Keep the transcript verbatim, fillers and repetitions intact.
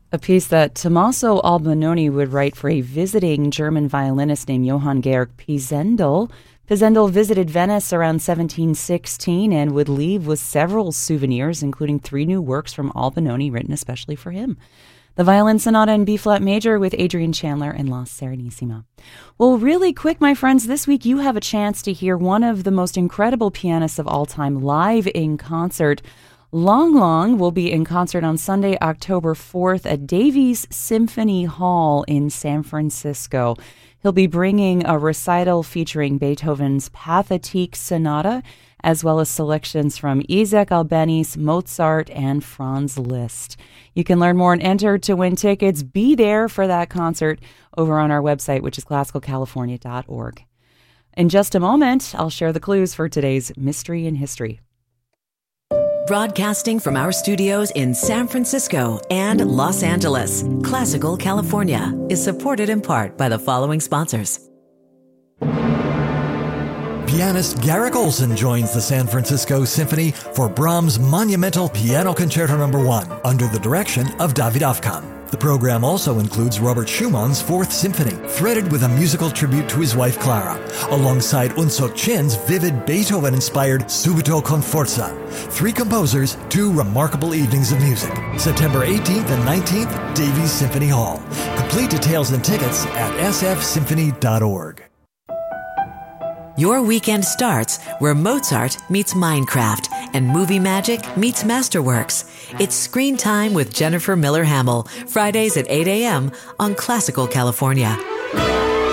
A piece that Tommaso Albinoni would write for a visiting German violinist named Johann Georg Pisendel. Pisendel visited Venice around seventeen sixteen and would leave with several souvenirs, including three new works from Albinoni written especially for him. The Violin Sonata in B-flat major with Adrian Chandler and La Serenissima. Well, really quick, my friends, this week you have a chance to hear one of the most incredible pianists of all time live in concert. Long Long will be in concert on Sunday, October fourth at Davies Symphony Hall in San Francisco. He'll be bringing a recital featuring Beethoven's Pathetique Sonata, as well as selections from Isaac Albeniz, Mozart, and Franz Liszt. You can learn more and enter to win tickets. Be there for that concert over on our website, which is classical california dot org. In just a moment, I'll share the clues for today's Mystery in History. Broadcasting from our studios in San Francisco and Los Angeles, Classical California is supported in part by the following sponsors. Pianist Garrick Olson joins the San Francisco Symphony for Brahms' monumental Piano Concerto Number one under the direction of David Afkam. The program also includes Robert Schumann's Fourth Symphony, threaded with a musical tribute to his wife Clara, alongside Unsuk Chin's vivid Beethoven-inspired Subito con Forza. Three composers, two remarkable evenings of music. September eighteenth and nineteenth, Davies Symphony Hall. Complete details and tickets at s f symphony dot org. Your weekend starts where Mozart meets Minecraft and movie magic meets Masterworks. It's Screen Time with Jennifer Miller Hamill, Fridays at eight a.m. on Classical California.